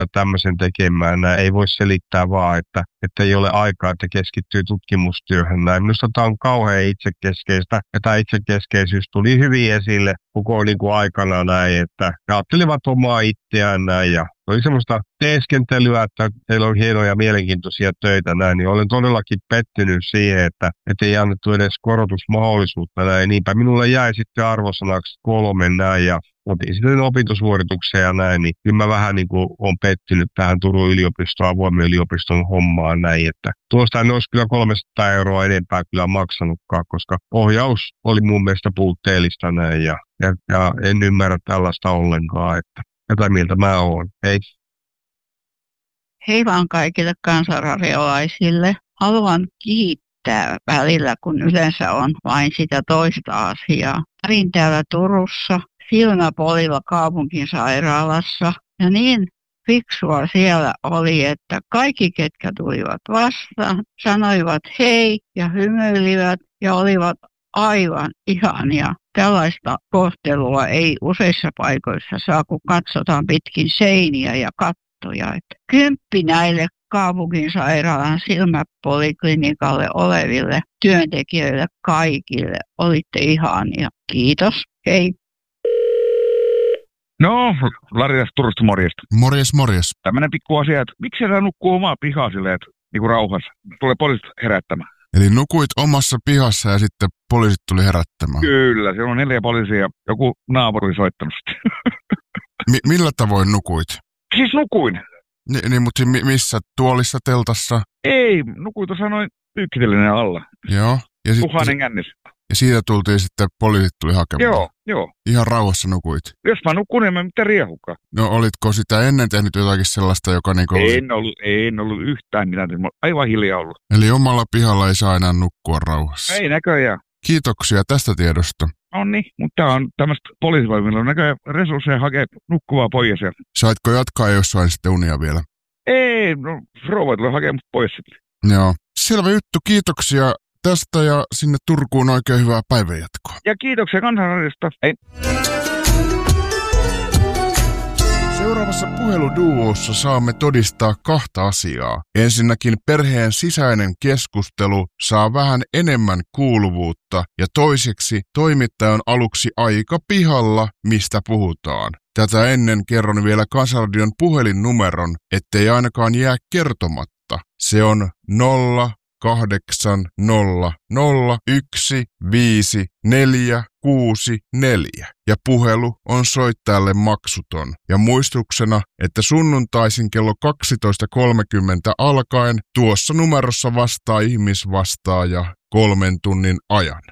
tämmöisen tekemään. Näin ei voi selittää vaan, että ei ole aikaa, että keskittyy tutkimustyöhön. Näin. Minusta tämä on kauhean itsekeskeistä, ja tämä itsekeskeisyys tuli hyvin esille koko niin kuin aikana näin, että ajattelivat omaa itseään näin, ja oli semmoista teeskentelyä, että teillä on hienoja mielenkiintoisia töitä näin, niin olen todellakin pettynyt siihen, että ei annettu edes korotusmahdollisuutta näin. Niinpä minulle jäi sitten arvosanaksi 3 näin, ja otin sitten opintosuorituksia ja näin, niin kyllä mä vähän niin kuin olen pettynyt tähän Turun yliopiston, avoimen yliopiston hommaan näin, että tuosta en olisi kyllä 300 euroa enempää kyllä maksanutkaan, koska ohjaus oli mun mielestä puutteellista näin, ja en ymmärrä tällaista ollenkaan, että jota mieltä mä oon. Hei. Hei vaan kaikille kansanradiolaisille. Haluan kiittää välillä, kun yleensä on vain sitä toista asiaa. Olin täällä Turussa, silmäpolilla kaupunginsairaalassa, ja niin fiksua siellä oli, että kaikki, ketkä tulivat vastaan, sanoivat hei ja hymyilivät ja olivat aivan ihania. Tällaista kohtelua ei useissa paikoissa saa, kun katsotaan pitkin seiniä ja kattoja. 10 näille kaupunginsairaalan silmäpoliklinikalle oleville työntekijöille kaikille. Olitte ihania. Kiitos. Hei. No, Lari tästä Turusta, morjesta. Morjes. Tämmönen pikku asia, että miksi siellä nukkuu omaa pihaa silleen, että niinku rauhassa? Tulee poliisit herättämään. Eli nukuit omassa pihassa ja sitten poliisit tuli herättämään? Kyllä, siellä on 4 poliisia ja joku naapuri oli soittanut sitten. Millä tavoin nukuit? Siis nukuin. Niin, mutta missä? Tuolissa, teltassa? Ei, nukuin tuossa noin pyykkitellinen alla. Joo. Ja Tuhannen kännissä. Ja siitä tultiin sitten, poliisit tuli hakemaan? Joo. Ihan rauhassa nukuit? Jos mä nukun, en mä mitään riehukaan. No olitko sitä ennen tehnyt jotakin sellaista, joka niinku... En ollut yhtään mitään, aivan hiljaa ollut. Eli omalla pihalla ei saa enää nukkua rauhassa? Ei näköjään. Kiitoksia tästä tiedosta. Noniin, mutta tää on tämmöistä poliisivoimilla, on näköjään resursseja hakea nukkuvaa pois sieltä. Saitko jatkaa jossain sitten unia vielä? Ei, no rouva tulee hakemaan mut pois sitten. Joo. Selvä juttu, kiitoksia tästä ja sinne Turkuun oikein hyvää päivänjatkoa. Ja kiitoksia Kansanradiosta. Hei. Seuraavassa puheluduossa saamme todistaa 2 asiaa. Ensinnäkin perheen sisäinen keskustelu saa vähän enemmän kuuluvuutta ja toiseksi toimittaja on aluksi aika pihalla, mistä puhutaan. Tätä ennen kerron vielä Kansanradion puhelinnumeron, ettei ainakaan jää kertomatta. Se on 0800155464 ja puhelu on soittajalle maksuton. Ja muistuksena, että sunnuntaisin kello 12.30 alkaen tuossa numerossa vastaa ihmisvastaaja 3 tunnin ajan.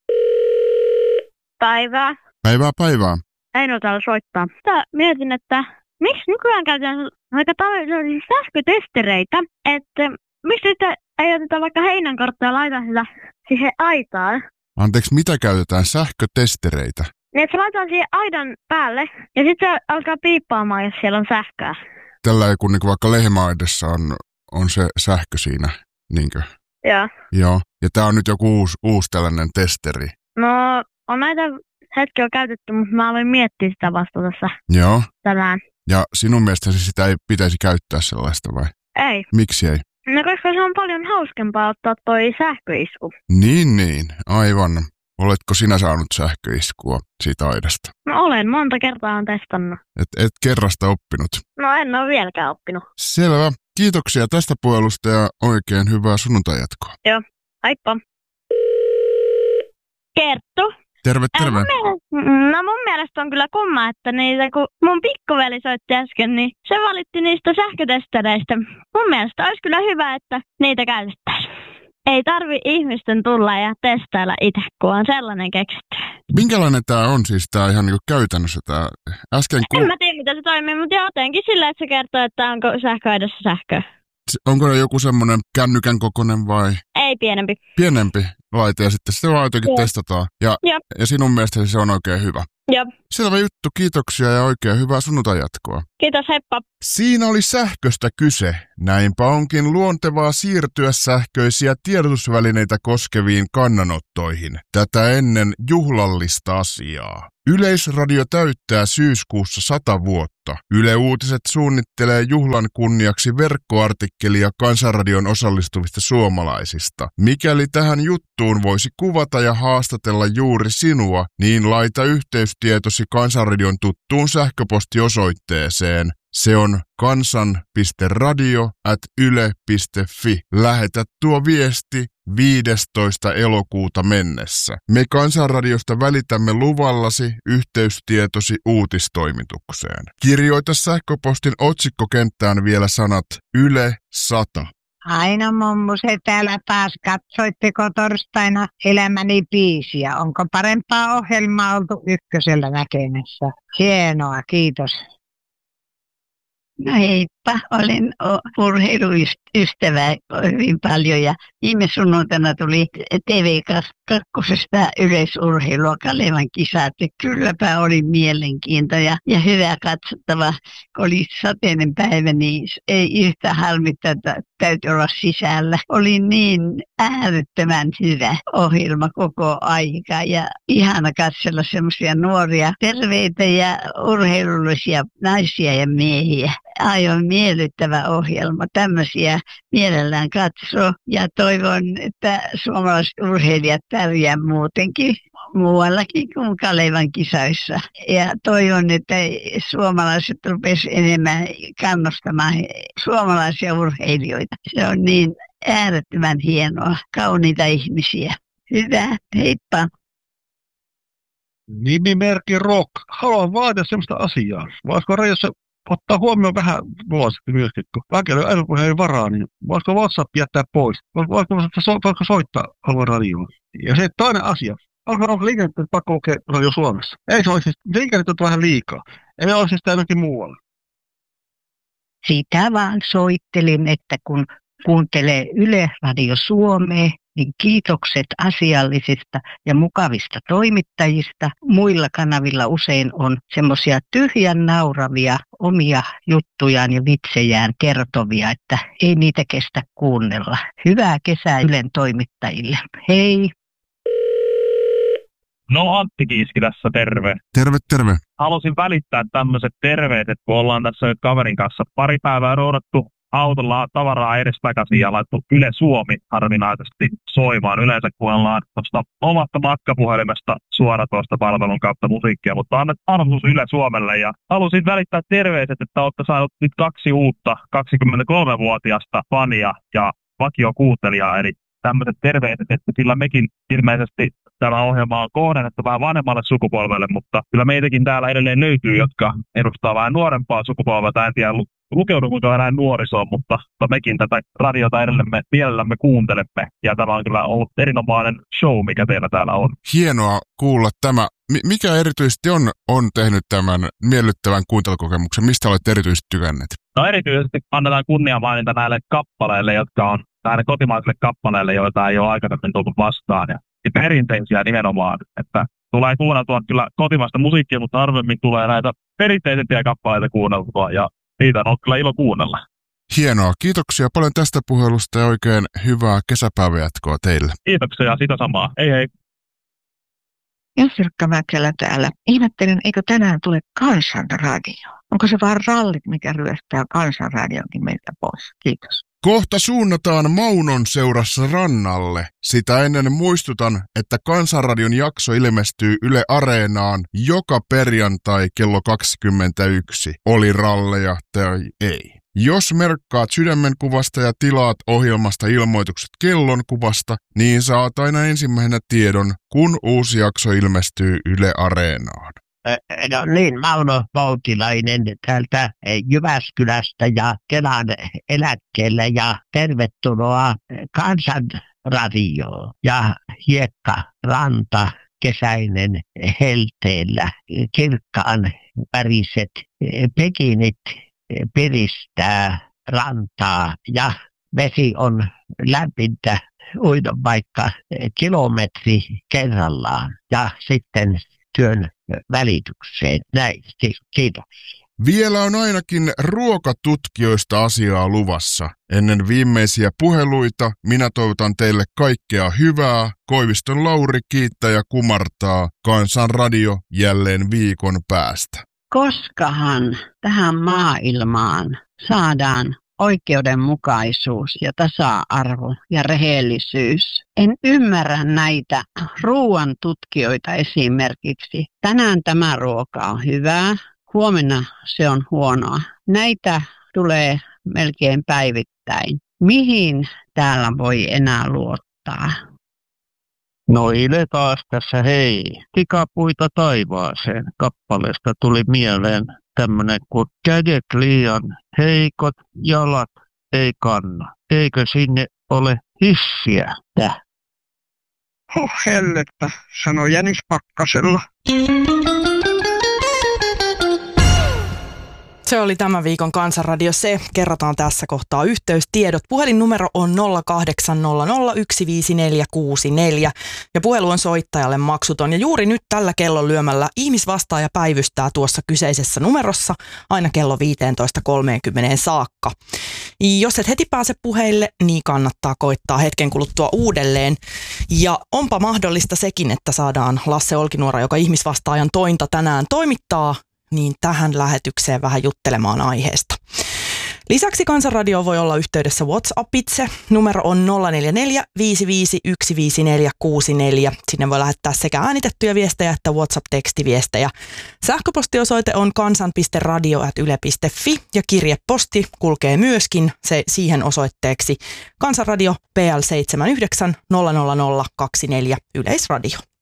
Päivää. Päivää. Eino täällä soittaa. Mietin, että miksi nykyään käytetään aika paljon sähkötestereitä, että miksi sitten ei oteta vaikka heinänkorttia ja laita sitä siihen aitaan. Anteeksi, mitä käytetään? Sähkötestereitä? Niin, että se laitetaan siihen aidan päälle ja sitten se alkaa piippaamaan, jos siellä on sähköä. Tällä kun niin vaikka lehmäaidassa on se sähkö siinä, niinkö? Joo. Ja tää on nyt joku uusi tällainen testeri. No, on näitä hetki on käytetty, mutta mä aloin miettiä sitä vasta tässä tänään. Ja sinun mielestäsi sitä ei pitäisi käyttää sellaista vai? Ei. Miksi ei? No koska se on paljon hauskempaa ottaa toi sähköisku. Niin, aivan. Oletko sinä saanut sähköiskua siitä aidasta? No olen, monta kertaa on testannut. Et kerrasta oppinut? No en ole vieläkään oppinut. Selvä. Kiitoksia tästä puhelusta ja oikein hyvää sunnuntai-jatkoa. Joo, haippa. Kerttu. Terve. Mun mielestä on kyllä kumma, että niitä, kun mun pikkuveli soitti äsken, niin se valitti niistä sähkötestereistä. Mun mielestä olisi kyllä hyvä, että niitä käytettäisiin. Ei tarvi ihmisten tulla ja testailla itse, kun on sellainen keksitty. Minkälainen tää on siis tää ihan niinku käytännössä tää äsken? En mä tiedä, miten se toimii, mutta jotenkin sillä, että se kertoo, että onko sähköaidassa sähköä. Onko ne joku semmoinen kännykän kokoinen vai? Ei, pienempi. Pienempi laite ja sitten se vaan jotenkin testataan. Ja sinun mielestäsi se on oikein hyvä. Joo. Selvä juttu, kiitoksia ja oikein hyvää sunnuntai-jatkoa. Kiitos, heippa. Siinä oli sähköstä kyse, näinpä onkin luontevaa siirtyä sähköisiä tiedotusvälineitä koskeviin kannanottoihin, tätä ennen juhlallista asiaa. Yleisradio täyttää syyskuussa 100 vuotta. Yle Uutiset suunnittelee juhlan kunniaksi verkkoartikkelia Kansanradion osallistuvista suomalaisista. Mikäli tähän juttuun voisi kuvata ja haastatella juuri sinua, niin laita yhteystietosi Kansanradion tuttuun sähköpostiosoitteeseen. Se on kansan.radio@yle.fi. Lähetä tuo viesti 15. elokuuta mennessä. Me Kansanradiosta välitämme luvallasi yhteystietosi uutistoimitukseen. Kirjoita sähköpostin otsikkokenttään vielä sanat Yle 100. Aino mummuse täällä taas. Katsoitteko torstaina Elämäni biisiä? Onko parempaa ohjelmaa oltu ykkösellä näkemässä? Hienoa, kiitos. No heippa, olen urheiluystävä hyvin paljon ja viime sunnuntaina tuli TV2 yleisurheilua Kalevan kisat ja kylläpä oli mielenkiinto ja hyvä katsottava. Kun oli sateinen päivä, niin ei yhtä harmittaa, että täytyy olla sisällä. Oli niin äärettömän hyvä ohjelma koko aika ja ihana katsella semmoisia nuoria, terveitä ja urheilullisia naisia ja miehiä. Aivan miellyttävä ohjelma. Tämmöisiä mielellään katsoo ja toivon, että suomalaiset urheilijat pärjää muutenkin muuallakin kuin Kalevan kisoissa. Ja toivon, että suomalaiset rupesivat enemmän kannustamaan suomalaisia urheilijoita. Se on niin äärettömän hienoa, kauniita ihmisiä. Hyvä, heippa. Nimimerkki Rock. Haluan vaatia semmoista asiaa. Voisiko radiossa ottaa huomioon vähän vuosiksi myöskin, kun väkeillä ei varaa, niin voisiko WhatsApp jättää pois? Voisiko soittaa alueen radioon? Ja se toinen asia. Onko liikennettä pakko lukea radio Suomessa? Ei se olisi, liikennettä on vähän liikaa. Ei me olisi sitä jonnekin muualla. Sitä vaan soittelin, että kun kuuntelee Yle Radio Suomea, niin kiitokset asiallisista ja mukavista toimittajista. Muilla kanavilla usein on semmoisia tyhjän nauravia omia juttujaan ja vitsejään kertovia, että ei niitä kestä kuunnella. Hyvää kesää Ylen toimittajille. Hei! No Antti Kiiski tässä, terve. Terve. Halusin välittää tämmöiset terveiset, kun ollaan tässä nyt kaverin kanssa pari päivää roudattu autolla tavaraa edestakaisin ja laittu Yle Suomi harvinaisesti soimaan. Yleensä kuunnellaan tuosta omasta matkapuhelimesta suoratoista palvelun kautta musiikkia, mutta annet arvostus Yle Suomelle ja halusin välittää terveiset, että olette saanut nyt 2 uutta 23-vuotiaasta fania ja vakiokuuntelijaa, eli tämmöiset terveiset, että kyllä mekin ilmeisesti tämä ohjelma on kohdennettu vähän vanhemmalle sukupolvelle, mutta kyllä meitäkin täällä edelleen löytyy, jotka edustaa vähän nuorempaa sukupolvea. En tiedä, lukeudummeko enää nuorisoon, mutta mekin tätä radiota edelleen mielellämme kuuntelemme. Ja tämä on kyllä ollut erinomainen show, mikä teillä täällä on. Hienoa kuulla tämä. Mikä erityisesti on tehnyt tämän miellyttävän kuuntelukokemuksen? Mistä olet erityisesti tykänneet? No erityisesti annetaan kunniamaininta näille kappaleille, jotka on näille kotimaisille kappaleille, joita ei ole aikaisemmin tultu vastaan. Ja perinteisiä nimenomaan, että tulee kuunneltua kyllä kotimaista musiikkia, mutta harvemmin tulee näitä perinteisempiä kappaleita kuunneltua ja niitä on kyllä ilo kuunnella. Hienoa. Kiitoksia paljon tästä puhelusta ja oikein hyvää kesäpäiväjatkoa teille. Kiitoksia ja sitä samaa. Hei. Sirkka Mäkelä täällä. Ihmettelen, eikö tänään tule Kansanradio? Onko se vaan rallit, mikä ryöstää Kansanradionkin meiltä pois? Kiitos. Kohta suunnataan Maunon seurassa rannalle. Sitä ennen muistutan, että Kansanradion jakso ilmestyy Yle Areenaan joka perjantai kello 21. Oli ralleja tai ei. Jos merkkaat sydämenkuvasta ja tilaat ohjelmasta ilmoitukset kellonkuvasta, niin saat aina ensimmäisenä tiedon, kun uusi jakso ilmestyy Yle Areenaan. No niin, Mauno Voutilainen täältä Jyväskylästä ja Kelan eläkkeelle ja tervetuloa Kansanradioon ja hiekkaranta kesäinen helteellä. Kirkkaan väriset pekinit piristää rantaa ja vesi on lämmintä uida vaikka kilometri kerrallaan ja sitten työn välitykseen. Näin, kiitos. Vielä on ainakin ruokatutkijoista asiaa luvassa. Ennen viimeisiä puheluita minä toivotan teille kaikkea hyvää. Koiviston Lauri kiittää ja kumartaa. Kansanradio jälleen viikon päästä. Koskahan tähän maailmaan saadaan oikeudenmukaisuus ja tasa-arvo ja rehellisyys. En ymmärrä näitä ruoan tutkijoita esimerkiksi. Tänään tämä ruoka on hyvää, huomenna se on huonoa. Näitä tulee melkein päivittäin. Mihin täällä voi enää luottaa? No Ile taas tässä hei. Tikapuita taivaaseen kappaleesta tuli mieleen tämmönen kuin kädet liian heikot, jalat ei kanna. Eikö sinne ole hissiä? Hellettä, sanoi Jänis Pakkasella. Se oli tämän viikon Kansanradio C. Kerrotaan tässä kohtaa yhteystiedot. Puhelinnumero on 0800 ja puhelu on soittajalle maksuton. Ja juuri nyt tällä kellon lyömällä ihmisvastaaja päivystää tuossa kyseisessä numerossa aina kello 15.30 saakka. Jos et heti pääse puheille, niin kannattaa koittaa hetken kuluttua uudelleen. Ja onpa mahdollista sekin, että saadaan Lasse Olkinuora, joka ihmisvastaajan tointa tänään toimittaa, niin tähän lähetykseen vähän juttelemaan aiheesta. Lisäksi Kansanradio voi olla yhteydessä WhatsAppitse. Numero on 044 5515464. Sinne voi lähettää sekä äänitettyjä viestejä että WhatsApp-tekstiviestejä. Sähköpostiosoite on kansan.radio@yle.fi ja kirjeposti kulkee myöskin siihen osoitteeksi Kansanradio PL 79 00024 Yleisradio.